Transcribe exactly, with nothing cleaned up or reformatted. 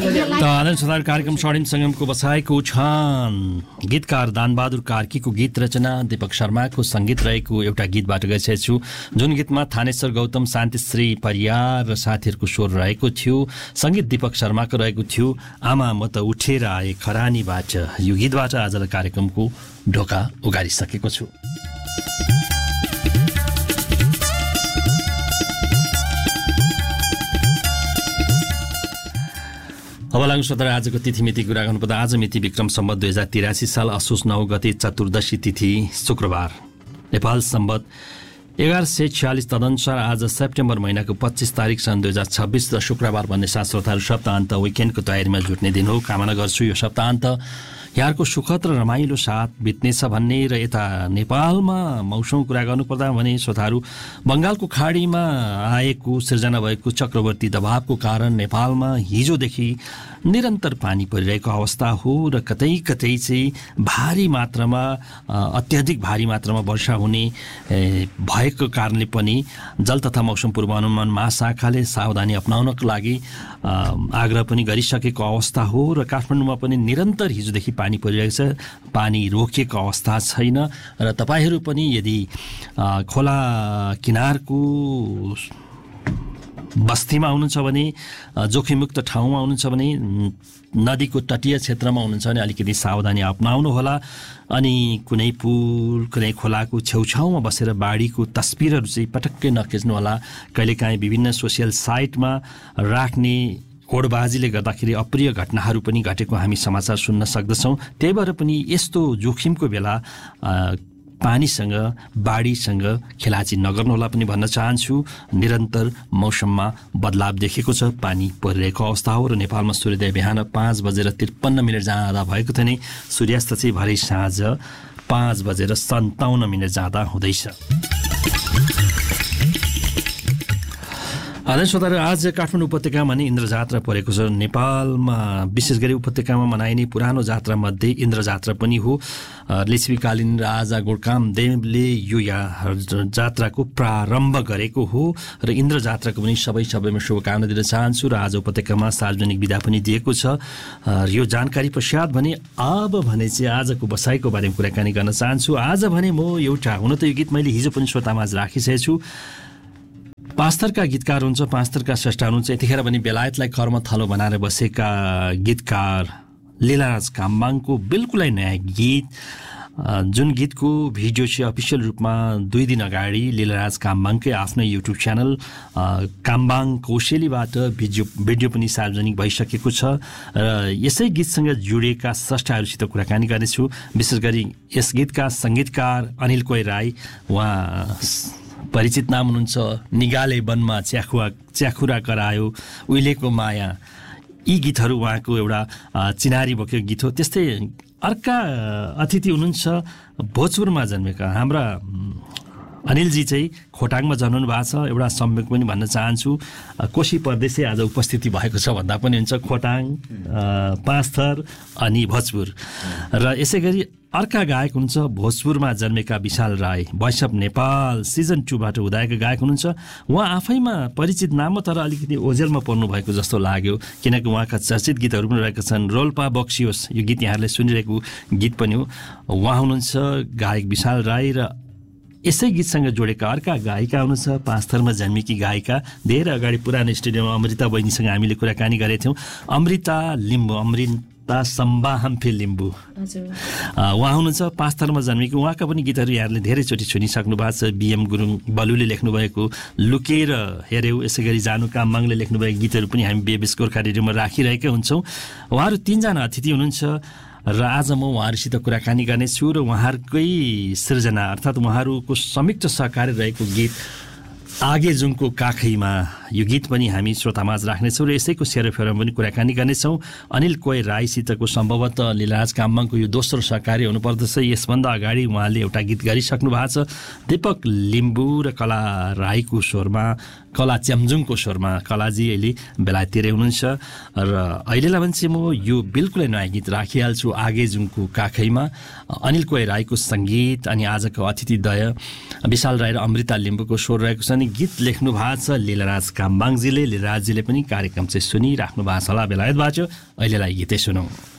आदरणीय श्रोताहरू, कार्यक्रम स्वर्णिम सङ्गमको बसाएको छन् गीतकार दानबहादुर कार्कीको गीत रचना, दीपक शर्माको सङ्गीत रहेको एउटा गीतबाट गइसकेको छु, जुन गीतमा थानेश्वर गौतम, शान्तिश्री परियार र साथीहरूको स्वर रहेको थियो। सङ्गीत दीपक शर्माको रहेको थियो। आमा म त उठेर आए खरानीबाट। यो गीतबाट आजको कार्यक्रमको ढोका उगारिसकेको छु। अब लागु श्रोता, आजको तिथिमिति कुरा गर्नुपर्दा आज मिति विक्रम सम्वत दुई हजार तिरासी साल असोज नौ गते चतुर्दशी तिथि शुक्रबार, नेपाल सम्वत एघार सय छ्यालिस तदनुसार आज सेप्टेम्बर महिनाको पच्चिस तारिक सन् दुई हजार छब्बिस र शुक्रबार भन्ने साथ श्रोताहरू सप्ताहन्त विकेन्डको तयारीमा जुट्ने दिन हो। कामना गर्छु यो सप्ताहन्त यहाँको सुखद र रमाइलो साथ बित्नेछ भन्ने। र यता नेपालमा मौसम कुरा गर्नुपर्दा भने श्रोताहरू, बङ्गालको खाडीमा आएको सिर्जना भएको चक्रवर्ती दबावको कारण नेपालमा हिजोदेखि निरन्तर पानी परिरहेको अवस्था हो र कतै कतै चाहिँ भारी मात्रामा अत्याधिक भारी मात्रामा वर्षा हुने भएको कारणले पनि जल तथा मौसम पूर्वानुमान महाशाखाले सावधानी अपनाउनको लागि आग्रह पनि गरिसकेको अवस्था हो। र काठमाडौँमा पनि निरन्तर हिजोदेखि पानी परिरहेको छ, पानी रोकिएको अवस्था छैन। र तपाईहरू पनि यदि खोला किनारको बस्तीमा हुनुहुन्छ भने, जोखिममुक्त ठाउँमा हुनुहुन्छ भने, नदीको तटीय क्षेत्रमा हुनुहुन्छ भने अलिकति सावधानी अपनाउनु होला। अनि कुनै पुल, कुनै खोलाको छेउछाउमा बसेर बाढीको तस्बिरहरू चाहिँ पटक्कै नखिच्नु होला। कहिलेकाहीँ विभिन्न सोसियल साइटमा राख्ने होडबाजीले गर्दाखेरि अप्रिय घटनाहरू पनि घटेको हामी समाचार सुन्न सक्दछौँ। त्यही भएर पनि यस्तो जोखिमको बेला पानीसँग, बाढीसँग खेलाची नगर्नुहोला पनि भन्न चाहन्छु। निरन्तर मौसममा बदलाव देखेको छ, पानी परिरहेको अवस्था हो। र नेपालमा सूर्योदय बिहान पाँच बजेर त्रिपन्न मिनट जाँदा भएको थियो नि, सूर्यास्त चाहिँ भरे साँझ पाँच बजेर सन्ताउन्न मिनट जाँदा हुँदैछ। आदरणीय श्रोताहरू, आज काठमाडौँ उपत्यकामा नि इन्द्र जात्रा परेको छ। नेपालमा विशेष गरी उपत्यकामा मनाइने पुरानो जात्रा मध्ये इन्द्र जात्रा पनि हो। लिच्छवीकालीन राजा गोडकाम देवले यो जात्राको प्रारम्भ गरेको हो र इन्द्र जात्राको पनि सबै सबैमा शुभकामना दिन चाहन्छु। र आज उपत्यकामा सार्वजनिक बिदा पनि दिएको छ। यो जानकारी पश्चात भने अब भने चाहिँ आजको बसाइको बारेमा कुराकानी गर्न चाहन्छु। आज भने म एउटा, हुन त यो गीत मैले हिजो पनि श्रोतामाझ राखिसकेको छु। पाँचथरका गीतकार हुन्छ, पाँचथरका स्रष्टा हुनुहुन्छ। यतिखेर पनि बेलायतलाई कर्मथलो बनाएर बसेका गीतकार लीलाराज काम्बाङको बिल्कुलै नयाँ गीत, जुन गीतको भिडियो चाहिँ अफिसियल रूपमा दुई दिन अगाडि लीलाराज काम्बाङकै आफ्नो युट्युब च्यानल काम्बाङ कौशेलीबाट भिडियो भिडियो पनि सार्वजनिक भइसकेको छ। र यसै गीतसँग जोडिएका स्रष्टाहरूसित कुराकानी गर्नेछु। विशेष गरी यस गीतका सङ्गीतकार अनिल कोइ राई, उहाँ परिचित नाम हुनुहुन्छ निगाले वनमा च्याखुवा च्याखुरा करायो, उहिलेको माया, यी गीतहरू उहाँको एउटा चिनारी बोकेको गीत हो। त्यस्तै अर्का अतिथि हुनुहुन्छ भोजपुरमा जन्मेका हाम्रा अनिलजी चाहिँ खोटाङमा जन्मनु भएको छ। एउटा सम्यक पनि भन्न चाहन्छु, कोशी परदेशै आज उपस्थिति भएको छ भन्दा पनि हुन्छ। खोटाङ, पाँचथर अनि भोजपुर। र यसै गरी अर्का गायक हुनुहुन्छ भोजपुरमा जन्मेका विशाल Rai, voice of Nepal season टूबाट उदाएका गायक हुनुहुन्छ। उहाँ आफैमा परिचित नाम, तर अलिकति ओझेलमा पर्नु भएको जस्तो लाग्यो, किनकि उहाँका चर्चित गीतहरू पनि रहेका छन्। रोल्पा बक्सियोस्, यो गीत यहाँहरूले सुनिरहेको गीत पनि हो। उहाँ हुनुहुन्छ गायक विशाल राई। र यसै गीतसँग जोडेका अर्का गायिका हुनुहुन्छ पाँचथरमा जन्मेकी गायिका, धेरै अगाडि पुरानो स्टुडियोमा अमृता बहिनीसँग हामीले कुराकानी गरेका थियौँ। अमृता लिम्बू, अमृता सम्बा हम्फे लिम्बू उहाँ हुनुहुन्छ पाँचथरमा जन्मेकी। उहाँका पनि गीतहरू यहाँहरूले धेरैचोटि सुनिसक्नु भएको छ। बिएम गुरुङ बलुले लेख्नुभएको लुकेर हेऱ्यौ, यसै गरी जानु काम्बाङले लेख्नुभएको गीतहरू पनि हामी बेबेस गोर्खा रेडियोमा राखिरहेकै हुन्छौँ। उहाँहरू तिनजना अतिथि हुनुहुन्छ र आज म उहाँहरूसित कुराकानी गर्नेछु। र उहाँहरूकै सृजना अर्थात् उहाँहरूको संयुक्त सहकार्य रहेको गीत आगे जुङको काखैमा, यो गीत पनि हामी श्रोतामाझ राख्नेछौँ। र यसैको सेरोफेरोमा पनि कुराकानी गर्नेछौँ। अनिल कोइ राईसितको सम्भवतः लीलाराज काम्बाङको यो दोस्रो सहकार्य हुनुपर्दछ। यसभन्दा अगाडि उहाँले एउटा गीत गरिसक्नु भएको छ, दीपक लिम्बू र कला राईको स्वरमा, कला च्याम्जुङको स्वरमा। कलाजी अहिले बेलायततिरै हुनुहुन्छ। र अहिलेलाई भने चाहिँ म यो बिल्कुलै नयाँ गीत राखिहाल्छु, आगे जुङको काखैमा, अनिल कोइ राईको सङ्गीत अनि आजको अतिथिद्वय विशाल राई र अमृता लिम्बूको स्वर रहेको छ। पनि गीत लेख्नु भएको छ लीलाराज काम्बाङजीले। लीलाराजजीले पनि कार्यक्रम चाहिँ सुनिराख्नु भएको छ होला बेलायतबाट। अहिलेलाई गीतै सुनौँ।